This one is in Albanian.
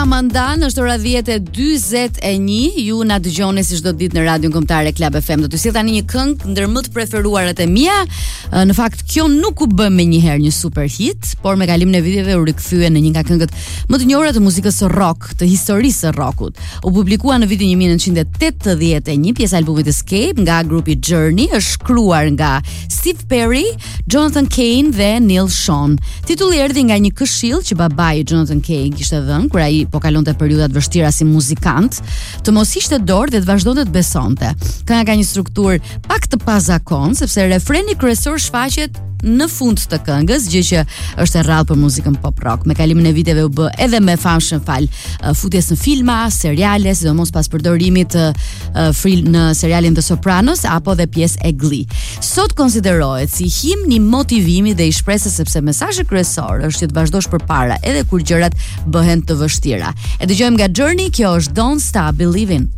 Ramandan, është ora 10:41. Ju na dëgjoni si çdo ditë në Radion Kombëtare Club FM. Do t'ju sjell tani një këngë ndër më të preferuarat e mia. Në fakt kjo nuk u bë më një herë një super hit, por me kalimin e viteve u rikthye në një nga këngët më të njohura të muzikës së rock, të historisë së rockut. U publikua në vitin 1981, pjesë e albumit Escape nga grupi Journey, është shkruar nga Steve Perry, Jonathan Cain dhe Neil Schon. Titulli erdhi nga një këshill që babai Jonathan Cain kishte dhënë kur ai po kalonte periudha të vështira si muzikant, të mos ishte dorë dhe të vazhdonte të besonte. Kënga ka një strukturë pak të pazakon, sepse refreni kryesor shfaqet në fund të këngës, gjë që është e rrallë për muzikën pop rock. Me kalimin e viteve u bë edhe më famshëm fal futjes në filma, seriale, sidomos pas përdorimit të në serialin The Sopranos apo dhe pjesë e Glee. Sot konsiderohet si himn i motivimit dhe i shpresës, sepse mesazhi kryesor është që të vazhdosh përpara edhe kur gjërat bëhen të vështira. E dëgjojmë nga Journey, kjo është Don't Stop Believing.